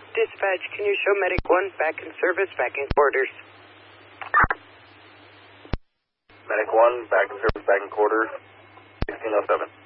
Dispatch, can you show Medic 1 back in service, back in quarters? Medic 1, back in service, back in quarters, 1607.